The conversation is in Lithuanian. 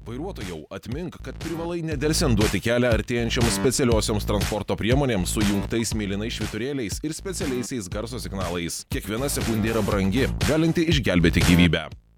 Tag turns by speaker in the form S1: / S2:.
S1: Vairuotojau, atmink, kad privalai nedelsiant duoti kelią artėjančioms specialiosioms transporto priemonėms su jungtais mėlynais švyturėliais ir specialiaisiais garso signalais. Kiekviena sekundė yra brangi, galinti išgelbėti gyvybę.